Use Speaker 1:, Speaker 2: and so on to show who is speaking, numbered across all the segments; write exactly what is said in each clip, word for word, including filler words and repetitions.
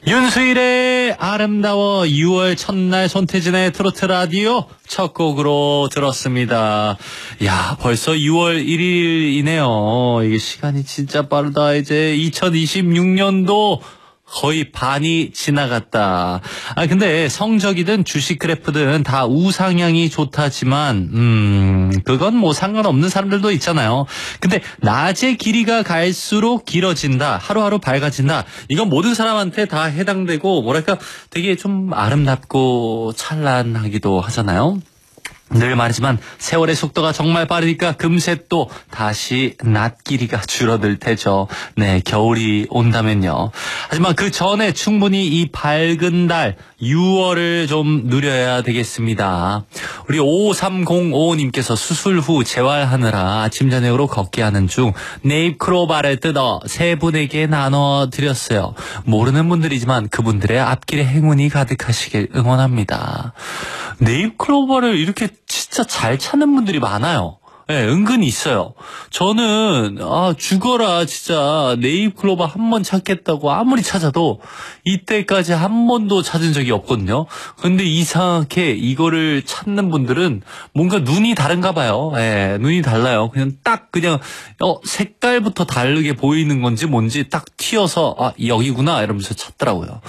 Speaker 1: 윤수일의 아름다워 유월 첫날 손태진의 트로트 라디오 첫 곡으로 들었습니다. 야, 벌써 유월 일일이네요. 이게 시간이 진짜 빠르다. 이제 이천이십육 년도 거의 반이 지나갔다. 아, 근데 성적이든 주식 그래프든 다 우상향이 좋다지만, 음, 그건 뭐 상관없는 사람들도 있잖아요. 근데 낮의 길이가 갈수록 길어진다. 하루하루 밝아진다. 이건 모든 사람한테 다 해당되고, 뭐랄까, 되게 좀 아름답고 찬란하기도 하잖아요. 늘 말하지만 세월의 속도가 정말 빠르니까 금세 또 다시 낮 길이가 줄어들 테죠. 네, 겨울이 온다면요. 하지만 그 전에 충분히 이 밝은 달 유월을 좀 누려야 되겠습니다. 우리 오삼공오님께서 수술 후 재활하느라 아침 저녁으로 걷기 하는 중 네잎크로바를 뜯어 세 분에게 나눠드렸어요. 모르는 분들이지만 그분들의 앞길에 행운이 가득하시길 응원합니다. 네잎크로바를 이렇게 진짜 잘 찾는 분들이 많아요. 예, 네, 은근히 있어요. 저는 아 죽어라 진짜 네잎클로바 한 번 찾겠다고 아무리 찾아도 이때까지 한 번도 찾은 적이 없거든요. 근데 이상하게 이거를 찾는 분들은 뭔가 눈이 다른가 봐요. 예, 네, 눈이 달라요. 그냥 딱 그냥 어 색깔부터 다르게 보이는 건지 뭔지 딱 튀어서 아 여기구나 이러면서 찾더라고요.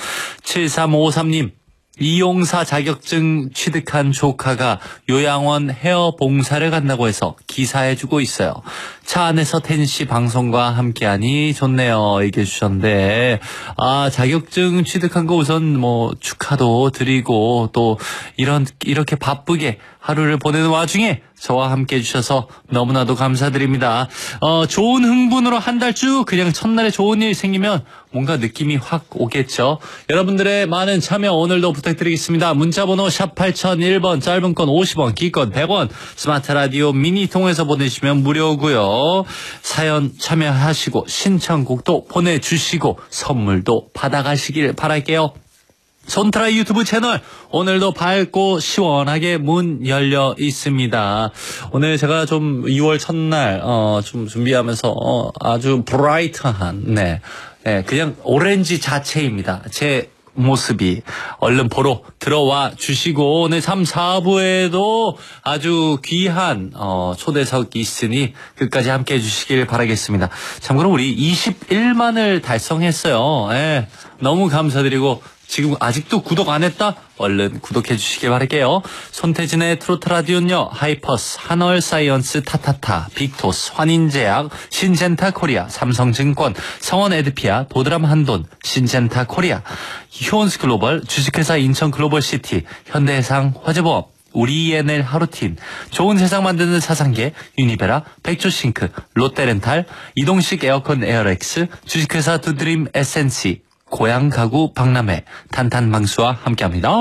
Speaker 1: 칠삼오삼님 이용사 자격증 취득한 조카가 요양원 헤어 봉사를 간다고 해서 기사해주고 있어요. 차 안에서 태진 씨 방송과 함께하니 좋네요. 얘기해 주셨는데, 아, 자격증 취득한 거 우선 뭐 축하도 드리고 또 이런, 이렇게 바쁘게 하루를 보내는 와중에 저와 함께 해주셔서 너무나도 감사드립니다. 어, 좋은 흥분으로 한 달 쭉 그냥 첫날에 좋은 일 생기면 뭔가 느낌이 확 오겠죠. 여러분들의 많은 참여 오늘도 부탁드리겠습니다. 문자번호 샵 팔공공일 번, 짧은 건 오십 원, 긴 건 백 원, 스마트 라디오 미니 통해서 보내시면 무료고요. 사연 참여하시고 신청곡도 보내주시고 선물도 받아가시길 바랄게요. 손트라이 유튜브 채널 오늘도 밝고 시원하게 문 열려 있습니다. 오늘 제가 좀 이월 첫날 어 좀 준비하면서 어 아주 브라이트한 네, 네 그냥 오렌지 자체입니다. 제 모습이 얼른 보러 들어와 주시고 오늘 삼, 사부에도 아주 귀한 어, 초대석이 있으니 끝까지 함께해 주시길 바라겠습니다. 참고로 우리 이십일만을 달성했어요. 예, 너무 감사드리고 지금 아직도 구독 안 했다? 얼른 구독해 주시길 바랄게요. 손태진의 트로트 라디오는요. 하이퍼스, 한얼사이언스, 타타타, 빅토스, 환인제약, 신젠타 코리아, 삼성증권, 성원 에드피아, 도드람 한돈, 신젠타 코리아, 휴온스 글로벌, 주식회사 인천 글로벌시티, 현대해상 화재보험, 우리 이엔엘 하루팀, 좋은 세상 만드는 사상계, 유니베라, 백조싱크, 롯데렌탈, 이동식 에어컨 에어렉스, 주식회사 두드림 에센시, 고향 가구 박람회 탄탄방수와 함께합니다.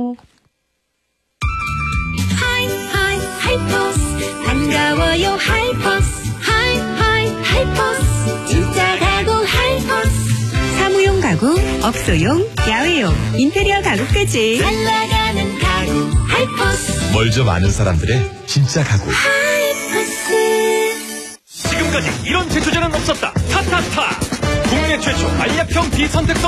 Speaker 2: 하이 하이 하이퍼스 반가워요 하이퍼스 하이 하이 하이퍼스 진짜 가구 하이퍼스
Speaker 3: 사무용 가구, 업소용, 야외용, 인테리어 가구까지
Speaker 2: 잘 나가는 가구 하이퍼스
Speaker 4: 멀죠 많은 사람들의 진짜 가구
Speaker 2: 하이퍼스.
Speaker 5: 지금까지 이런 제조제는 없었다. 타타타 국내 최초 알약형 비선택성